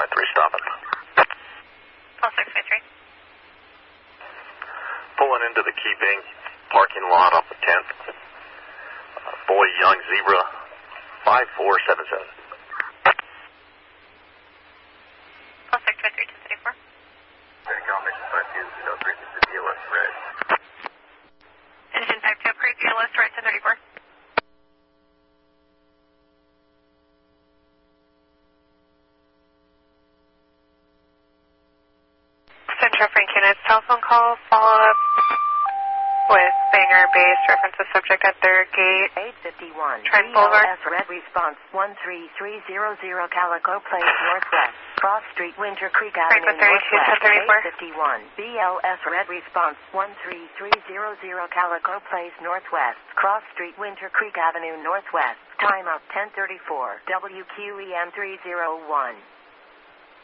653 stopping. Call 653. Pulling into the Keeping parking lot off the 10th. Boy Young Zebra 5477. Call 653 234. Confirmation 5203 to the DLS red. Engine type 2 approved, DLS red 1034. Central Frank Units, telephone call, follow up with Bangor base, reference the subject at their gate. 851. Trent Boulevard. BLS red response 13300 Calico Place Northwest. Cross Street, Winter Creek Avenue Franklin 32 Northwest. 1034. 851. BLS red response 13300 Calico Place Northwest. Cross Street, Winter Creek Avenue Northwest. Time up 1034. WQEM 301.